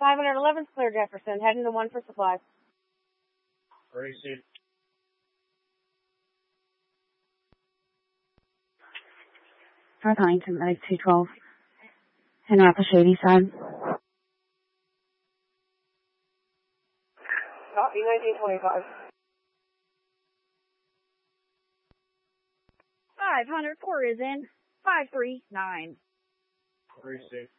511's clear Jefferson, heading to 1 for supplies. Received. North Huntington, Medic 212. Heading out the Shady side. Copy, 1925. 504 is in. 539. Received.